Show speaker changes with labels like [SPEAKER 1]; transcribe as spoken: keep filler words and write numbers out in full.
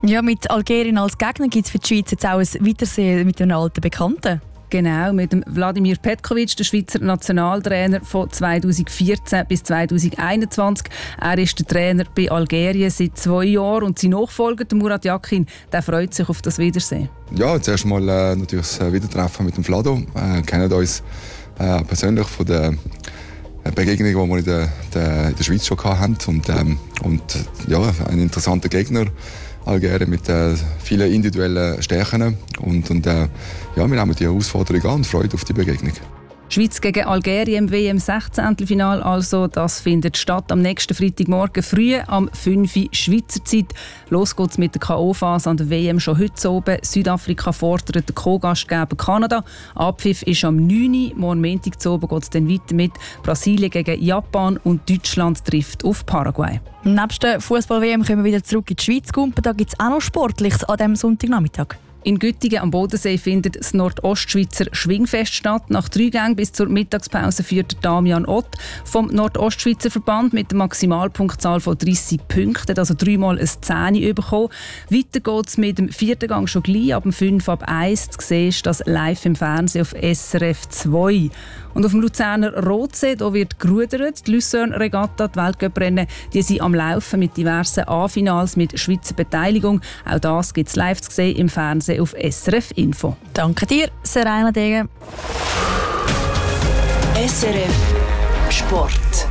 [SPEAKER 1] Ja, mit Algerien als Gegner gibt es für die Schweiz jetzt auch ein Wiedersehen mit einem alten Bekannten.
[SPEAKER 2] Genau, mit dem Wladimir Petkovic, der Schweizer Nationaltrainer von zweitausendvierzehn bis zweitausendeinundzwanzig. Er ist der Trainer bei Algerien seit zwei Jahren und sein Nachfolger, der Murat Yakin, der freut sich auf das Wiedersehen.
[SPEAKER 3] Ja, zuerst mal äh, natürlich das Wiedertreffen mit dem Vlado. Wir äh, kennen uns äh, persönlich von der Begegnung, die wir in der, der, in der Schweiz schon hatten. Und, ähm, und ja, ein interessanter Gegner. Algerien mit äh, vielen individuellen Stärken. Und, und äh, ja, wir nehmen die Herausforderung an und freuen auf die Begegnung.
[SPEAKER 2] Schweiz gegen Algerien im W M sechzehntelfinale, also das findet statt am nächsten Freitagmorgen früh am fünf Uhr Schweizer Zeit. Los geht's mit der K O-Phase an der W M schon heute oben. Südafrika fordert den Co-Gastgeber Kanada. Abpfiff ist am neun Uhr. Morgen Montag zu oben geht es dann weiter mit Brasilien gegen Japan und Deutschland trifft auf Paraguay.
[SPEAKER 1] Nebst der Fußball-W M kommen wir wieder zurück in die Schweiz. Da gibt es auch noch Sportliches an diesem Sonntagnachmittag.
[SPEAKER 2] In Güttingen am Bodensee findet das Nordostschweizer Schwingfest statt. Nach drei Gängen bis zur Mittagspause führt Damian Ott vom Nordostschweizer Verband mit der Maximalpunktzahl von dreissig Punkten. Er hat also dreimal ein Zehni bekommen. Weiter geht es mit dem vierten Gang schon gleich. Ab dem fünf ab eins zu sehen ist das live im Fernsehen auf S R F zwei. Und auf dem Luzerner Rotsee da wird gerudert. Die Lucerne Regatta, die Weltcuprennen, die sind am Laufen mit diversen A-Finals mit Schweizer Beteiligung. Auch das gibt es live zu sehen im Fernsehen auf S R F Info.
[SPEAKER 1] Danke dir, Serena Degen.
[SPEAKER 4] S R F Sport.